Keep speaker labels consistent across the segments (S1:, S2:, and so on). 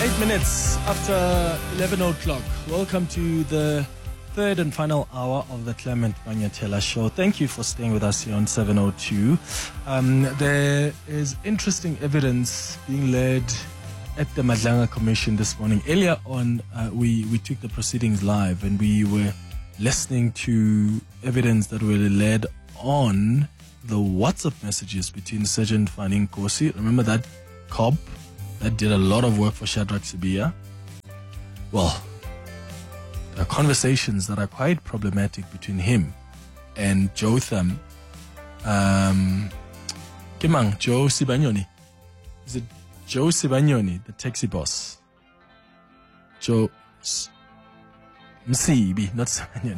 S1: 8 minutes after 11 o'clock. Welcome to the third and final hour of the Clement Manyatela show. Thank you for staying with us here on 702. There is interesting evidence being led at the Madlanga Commission this morning. Earlier on, we took the proceedings live and we were listening to evidence that were led on the WhatsApp messages between Sergeant Fanny Nkosi. Remember that cop that did a lot of work for Shadrach Sibiya? Well, there are conversations that are quite problematic between him and Jotham. Kimang, Joe Sibanyoni. Is it Joe Sibanyoni, the taxi boss? Joe Msibi, not Sibanyoni.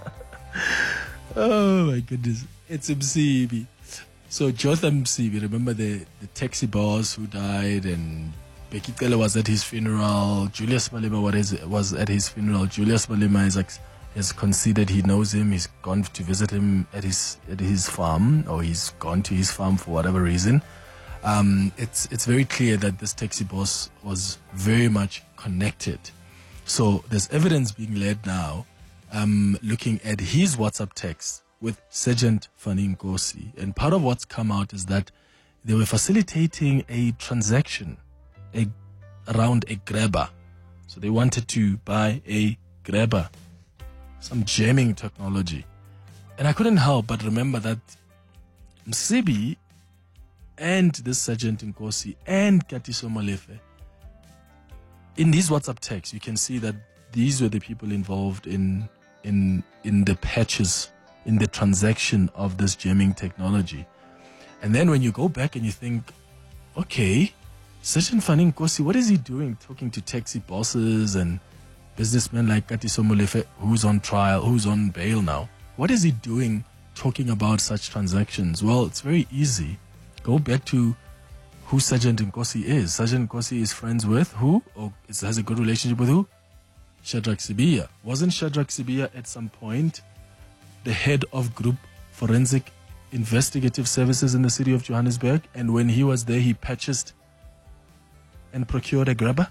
S1: Oh my goodness. It's Msibi. So Jotham Msibi, remember the taxi boss who died, and Becky Kele was at his funeral. Julius Malema was at his funeral. Julius Malema has conceded he knows him. He's gone to visit him at his farm, or he's gone to his farm for whatever reason. It's very clear that this taxi boss was very much connected. So there's evidence being led now, looking at his WhatsApp text with Sergeant Fanny Nkosi. And part of what's come out is that they were facilitating a transaction around a grabber. So they wanted to buy a grabber, some jamming technology. And I couldn't help but remember that Msibi and this Sergeant Nkosi and Katiso Molefe, in these WhatsApp texts, you can see that these were the people involved in the patches, in the transaction of this jamming technology. And then when you go back and you think, okay, Sergeant Fanny Nkosi, what is he doing talking to taxi bosses and businessmen like Katiso Molefe, who's on trial, who's on bail now? What is he doing talking about such transactions? Well, it's very easy. Go back to who Sergeant Nkosi is. Sergeant Nkosi is friends with who? Or has a good relationship with who? Shadrach Sibiya. Wasn't Shadrach Sibiya at some point the head of Group Forensic Investigative Services in the city of Johannesburg? And when he was there, he purchased and procured a grabber?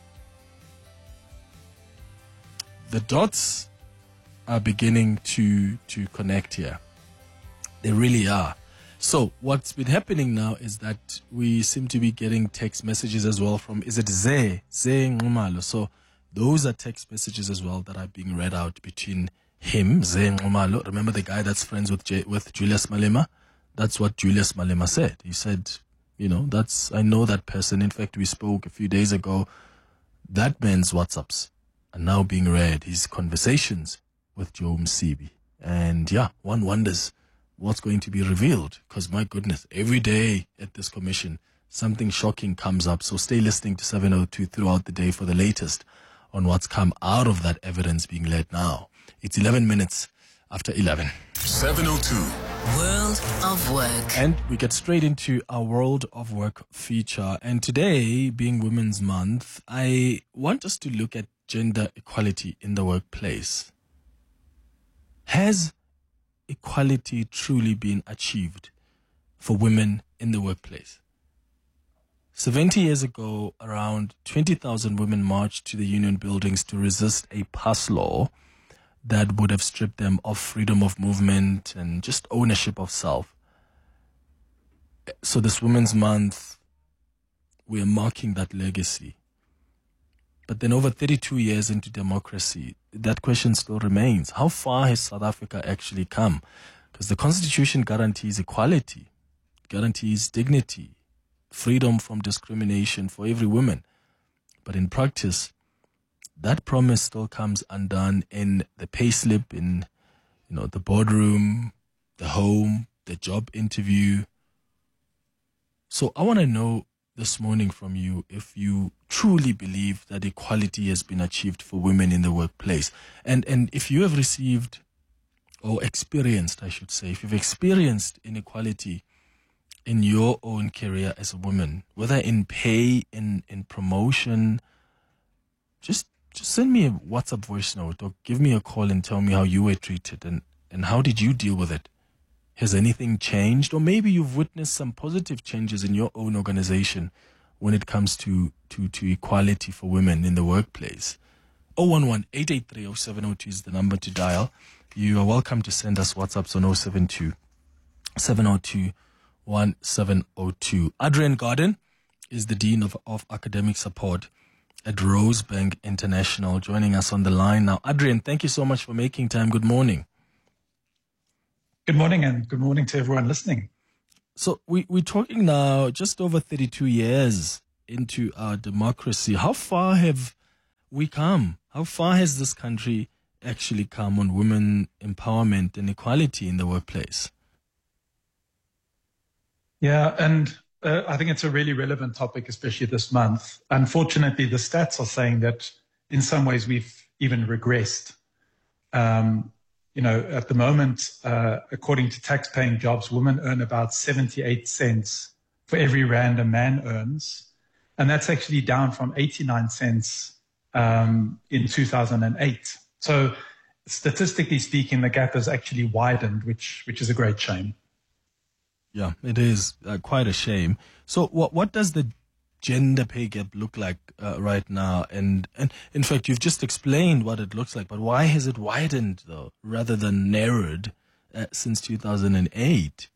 S1: The dots are beginning to connect here. They really are. So what's been happening now is that we seem to be getting text messages as well from, is it Ze Nxumalo? So those are text messages as well that are being read out between him, Ze Nxumalo. Remember the guy that's friends with Julius Malema? That's what Julius Malema said. He said, I know that person. In fact, we spoke a few days ago. That man's WhatsApps are now being read, his conversations with Joe Msibi. And yeah, one wonders what's going to be revealed, because my goodness, every day at this commission, something shocking comes up. So stay listening to 702 throughout the day for the latest on what's come out of that evidence being led now. It's 11 minutes after 11.
S2: 702. World of Work.
S1: And we get straight into our World of Work feature. And today, being Women's Month, I want us to look at gender equality in the workplace. Has equality truly been achieved for women in the workplace? 70 years ago, around 20,000 women marched to the union buildings to resist a pass law that would have stripped them of freedom of movement and just ownership of self. So this Women's Month, we are marking that legacy. But then over 32 years into democracy, that question still remains. How far has South Africa actually come? Because the Constitution guarantees equality, guarantees dignity, freedom from discrimination for every woman. But in practice, that promise still comes undone in the payslip, in the boardroom, the home, the job interview. So I want to know this morning from you if you truly believe that equality has been achieved for women in the workplace. And if you have received or experienced, I should say, if you've experienced inequality in your own career as a woman, whether in pay, in promotion, just send me a WhatsApp voice note or give me a call and tell me how you were treated and how did you deal with it. Has anything changed? Or maybe you've witnessed some positive changes in your own organization when it comes to equality for women in the workplace. 011-883-0702 is the number to dial. You are welcome to send us WhatsApps on 072-702-1702. Adrian Garden is the Dean of Academic Support at Rosebank International, joining us on the line now. Adrian, thank you so much for making time. Good morning.
S3: Good morning, and good morning to everyone listening.
S1: So we're talking now just over 32 years into our democracy. How far have we come? How far has this country actually come on women empowerment and equality in the workplace?
S3: Yeah, and I think it's a really relevant topic, especially this month. Unfortunately, the stats are saying that in some ways we've even regressed. At the moment, according to tax-paying jobs, women earn about 78 cents for every rand a man earns. And that's actually down from 89 cents in 2008. So statistically speaking, the gap has actually widened, which is a great shame.
S1: Yeah, it is quite a shame. So what does the gender pay gap look like right now? And in fact, you've just explained what it looks like, but why has it widened, though, rather than narrowed since 2008?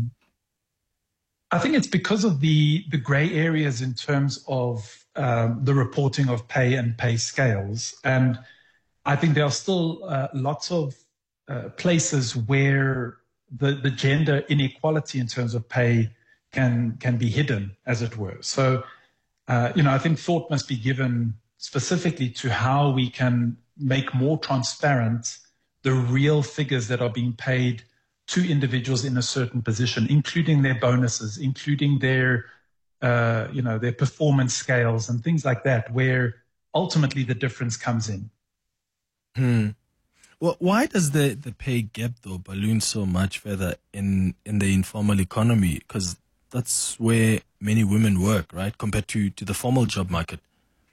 S3: I think it's because of the gray areas in terms of the reporting of pay and pay scales. And I think there are still lots of places where the gender inequality in terms of pay can be hidden, as it were. So, I think thought must be given specifically to how we can make more transparent the real figures that are being paid to individuals in a certain position, including their bonuses, including their performance scales and things like that, where ultimately the difference comes in.
S1: Well, why does the pay gap, though, balloon so much further in the informal economy? Because that's where many women work, right, compared to the formal job market.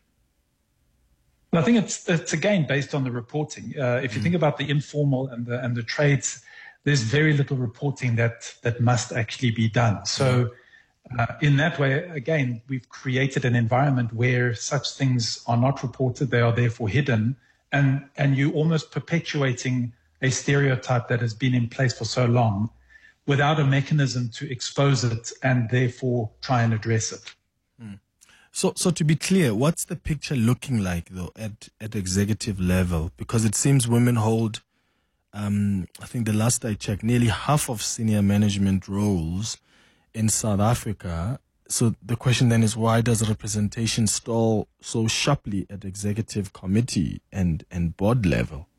S3: Well, I think it's again based on the reporting. If you think about the informal and the trades, there's very little reporting that must actually be done. So in that way, again, we've created an environment where such things are not reported. They are therefore hidden. And you're almost perpetuating a stereotype that has been in place for so long without a mechanism to expose it and therefore try and address it.
S1: So to be clear, what's the picture looking like, though, at executive level? Because it seems women hold, I think the last I checked, nearly half of senior management roles in South Africa. So the question then is, why does representation stall so sharply at executive committee and board level?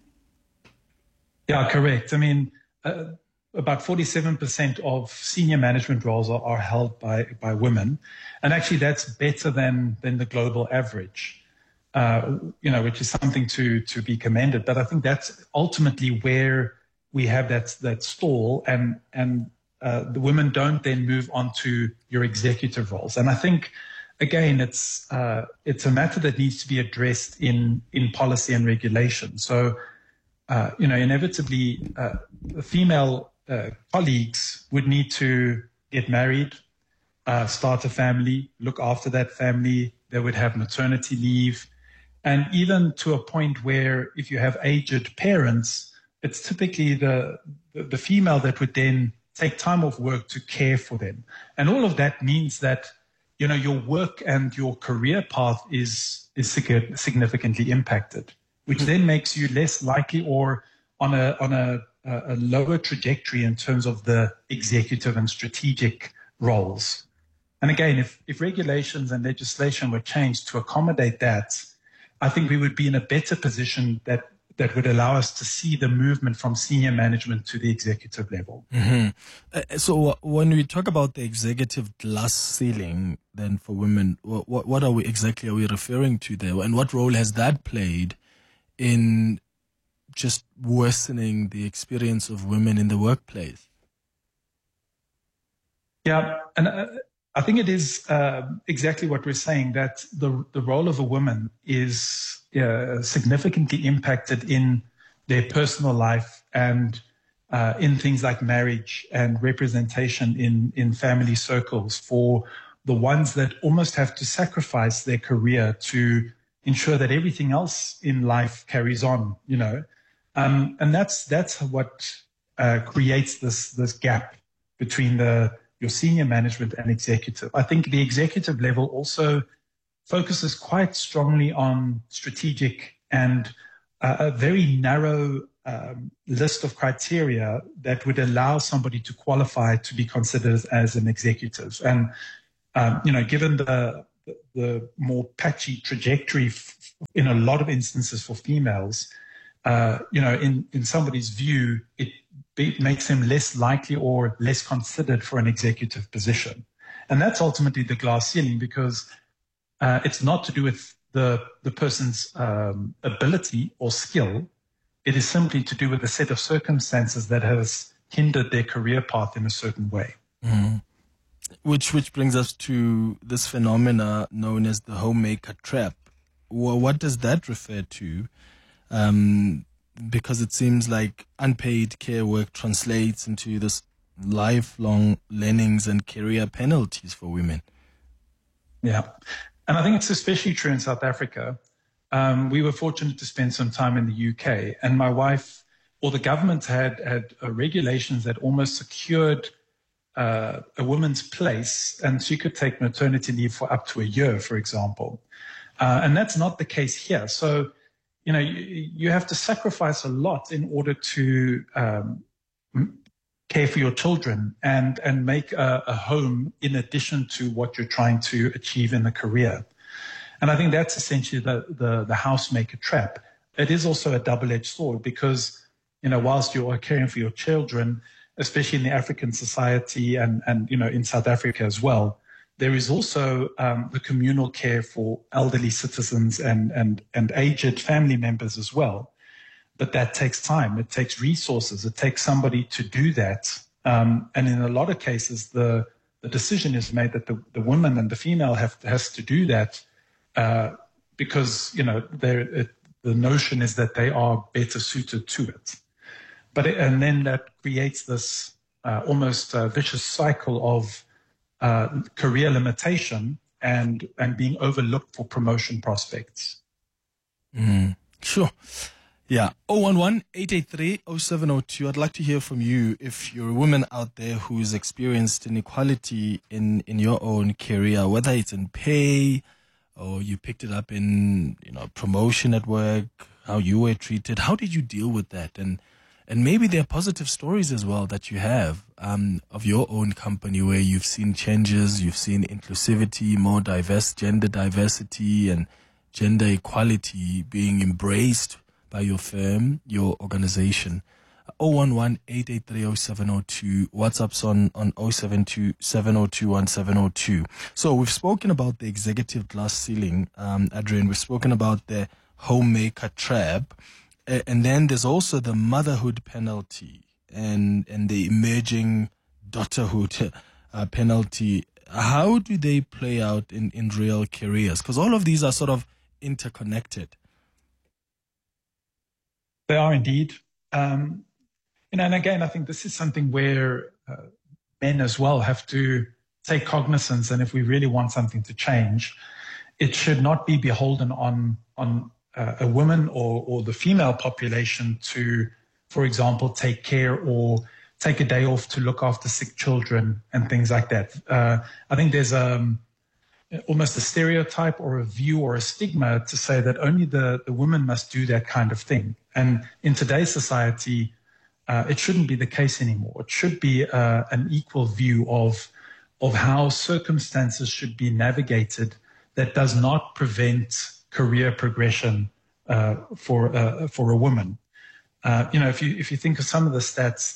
S3: Yeah, correct. I mean, about 47% of senior management roles are held by women. And actually that's better than the global average, which is something to be commended. But I think that's ultimately where we have that stall and the women don't then move on to your executive roles. And I think, again, it's a matter that needs to be addressed in policy and regulation. So, inevitably, female colleagues would need to get married, start a family, look after that family. They would have maternity leave. And even to a point where if you have aged parents, it's typically the female that would then take time off work to care for them. And all of that means that, your work and your career path is significantly impacted, which then makes you less likely or on a lower trajectory in terms of the executive and strategic roles. And again, if regulations and legislation were changed to accommodate that, I think we would be in a better position that would allow us to see the movement from senior management to the executive level.
S1: So when we talk about the executive glass ceiling, then for women, what are we referring to there? And what role has that played in just worsening the experience of women in the workplace?
S3: Yeah, and I think it is exactly what we're saying, that the role of a woman is significantly impacted in their personal life and in things like marriage and representation in family circles for the ones that almost have to sacrifice their career to ensure that everything else in life carries on, you know. And that's what creates this gap between your senior management and executive. I think the executive level also focuses quite strongly on strategic and a very narrow list of criteria that would allow somebody to qualify to be considered as an executive. And, you know, given the more patchy trajectory in a lot of instances for females, you know, in somebody's view, it makes them less likely or less considered for an executive position. And that's ultimately the glass ceiling, because it's not to do with the person's ability or skill. It is simply to do with a set of circumstances that has hindered their career path in a certain way.
S1: Mm. Which brings us to this phenomena known as the homemaker trap. Well, what does that refer to? Because it seems like unpaid care work translates into this lifelong learnings and career penalties for women.
S3: Yeah. And I think it's especially true in South Africa. We were fortunate to spend some time in the UK, and my wife, or the government had regulations that almost secured a woman's place, and she could take maternity leave for up to a year, for example. And that's not the case here. So, you know, you have to sacrifice a lot in order to care for your children and make a home in addition to what you're trying to achieve in the career. And I think that's essentially the housemaker trap. It is also a double-edged sword because, you know, whilst you are caring for your children, especially in the African society and you know, in South Africa as well, there is also the communal care for elderly citizens and aged family members as well. But that takes time. It takes resources. It takes somebody to do that. And in a lot of cases, the decision is made that the woman and the female has to do that because, you know, the notion is that they are better suited to it. And then that creates this almost vicious cycle of career limitation and being overlooked for promotion prospects.
S1: Sure. Yeah. 011-883-0702. I'd like to hear from you if you're a woman out there who's experienced inequality in your own career, whether it's in pay or you picked it up in, you know, promotion at work, how you were treated. How did you deal with that? And maybe there are positive stories as well that you have of your own company where you've seen changes, you've seen inclusivity, more diverse gender diversity and gender equality being embraced by your firm, your organization. 011-883-0702. WhatsApp's on 072-702-1702. So we've spoken about the executive glass ceiling, Adrian. We've spoken about the homemaker trap. And then there's also the motherhood penalty and the emerging daughterhood penalty. How do they play out in real careers? Because all of these are sort of interconnected.
S3: They are indeed. You know, and again, I think this is something where men as well have to take cognizance. And if we really want something to change, it should not be beholden on a woman or the female population to, for example, take care or take a day off to look after sick children and things like that. I think there's almost a stereotype or a view or a stigma to say that only the women must do that kind of thing. And in today's society, it shouldn't be the case anymore. It should be an equal view of how circumstances should be navigated that does not prevent career progression for a woman. You know, if you think of some of the stats,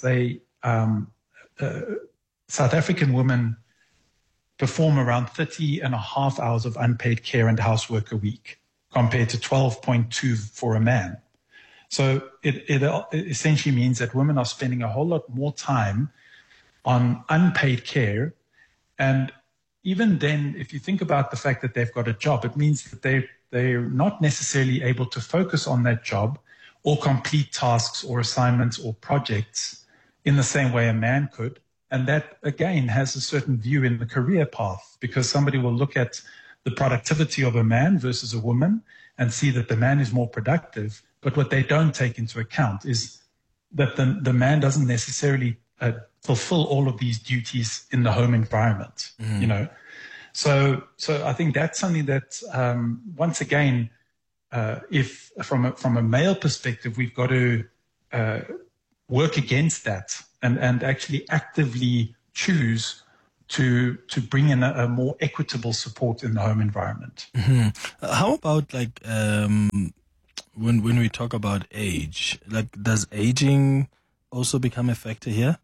S3: South African women perform around 30.5 hours of unpaid care and housework a week, compared to 12.2 for a man. So it essentially means that women are spending a whole lot more time on unpaid care. And even then, if you think about the fact that they've got a job, it means that they're not necessarily able to focus on that job or complete tasks or assignments or projects in the same way a man could. And that, again, has a certain view in the career path, because somebody will look at the productivity of a man versus a woman and see that the man is more productive. But what they don't take into account is that the man doesn't necessarily fulfill all of these duties in the home environment, you know. So I think that's something that, once again, if from a male perspective, we've got to work against that and actually actively choose to bring in a more equitable support in the home environment.
S1: How about like when we talk about age, like does aging also become a factor here?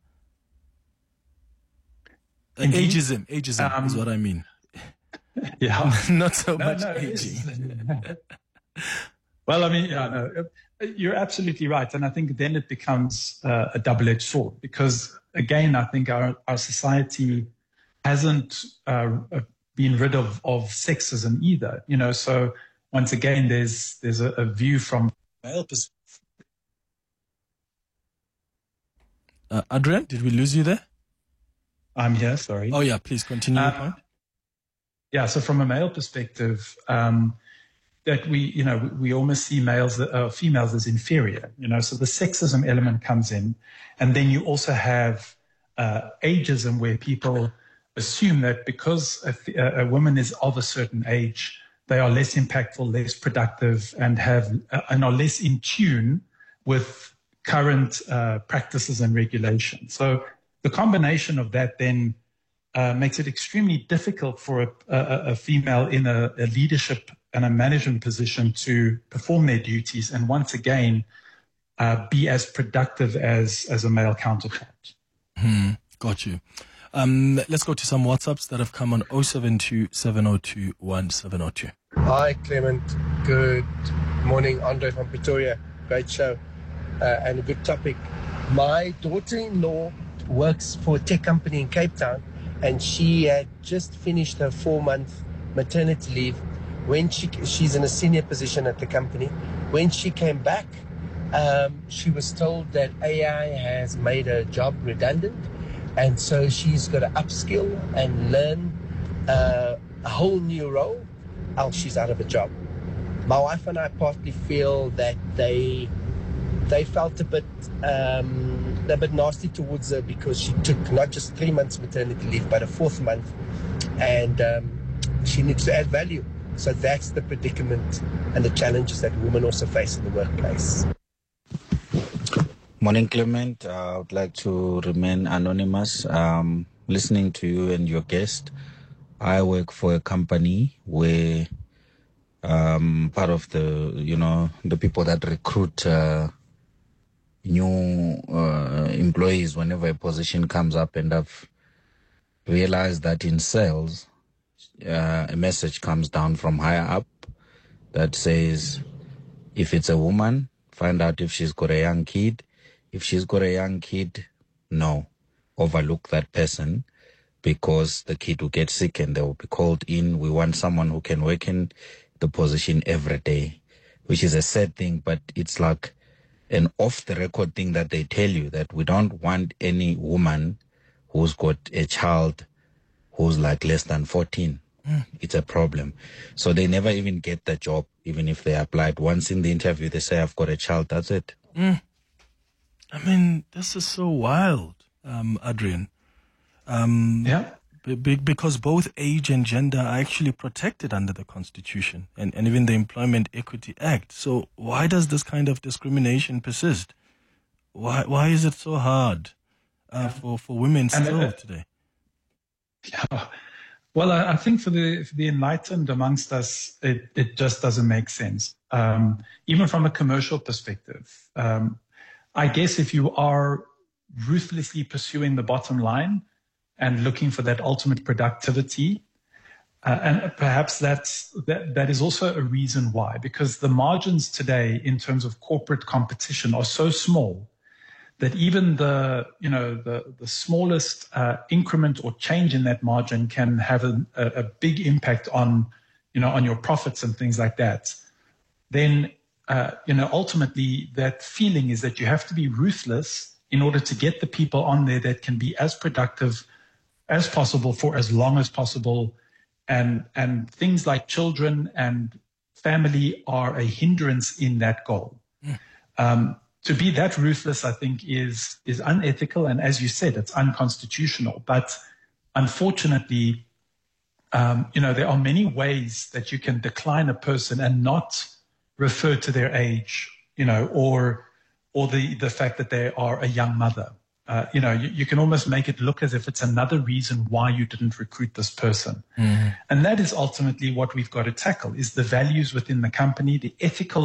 S1: Ageism is what I mean.
S3: Yeah,
S1: not so much aging.
S3: Well, I mean, you're absolutely right. And I think then it becomes a double-edged sword, because, again, I think our society hasn't been rid of sexism either. You know, so once again, there's a view from male perspective.
S1: Adrian, did we lose you there?
S3: I'm here, sorry.
S1: Oh, yeah, please continue your point.
S3: Yeah, so from a male perspective, that we almost see females as inferior, you know, so the sexism element comes in. And then you also have ageism, where people assume that because a woman is of a certain age, they are less impactful, less productive, and are less in tune with current practices and regulations. So the combination of that then makes it extremely difficult for a female in a leadership and a management position to perform their duties and, once again, be as productive as a male counterpart.
S1: Got you. Let's go to some WhatsApps that have come on 072 702 1702.
S4: Hi, Clement. Good morning. Andre from Pretoria. Great show and a good topic. My daughter-in-law works for a tech company in Cape Town, and she had just finished her 4-month maternity leave. When she's in a senior position at the company, when she came back, she was told that AI has made her job redundant, and so she's got to upskill and learn a whole new role, else she's out of a job. My wife and I partly feel that they felt a bit nasty towards her, because she took not just 3 months maternity leave, but a 4th month, and she needs to add value. So that's the predicament and the challenges that women also face in the workplace.
S5: Morning, Clement. I would like to remain anonymous. Listening to you and your guest, I work for a company where part of the people that recruit new employees whenever a position comes up, and I've realized that in sales, a message comes down from higher up that says, if it's a woman, find out if she's got a young kid. If she's got a young kid, no, overlook that person, because the kid will get sick and they will be called in. We want someone who can work in the position every day, which is a sad thing, but it's like an off-the-record thing that they tell you, that we don't want any woman who's got a child who's like less than 14. It's a problem. So they never even get the job, even if they applied. Once in the interview, they say, I've got a child, that's it.
S1: I mean, this is so wild, Adrian.
S3: Yeah.
S1: Because both age and gender are actually protected under the Constitution and even the Employment Equity Act. So why does this kind of discrimination persist? Why is it so hard for women still today?
S3: Yeah. Well, I think for the enlightened amongst us, it just doesn't make sense. Even from a commercial perspective, I guess if you are ruthlessly pursuing the bottom line and looking for that ultimate productivity, and perhaps that is also a reason why, because the margins today in terms of corporate competition are so small that even the smallest increment or change in that margin can have a big impact on your profits and things like that. Then ultimately that feeling is that you have to be ruthless in order to get the people on there that can be as productive as possible for as long as possible. And things like children and family are a hindrance in that goal. To be that ruthless, I think, is unethical. And as you said, it's unconstitutional. But unfortunately, there are many ways that you can decline a person and not refer to their age, or the fact that they are a young mother. You can almost make it look as if it's another reason why you didn't recruit this person. And that is ultimately what we've got to tackle, is the values within the company, the ethical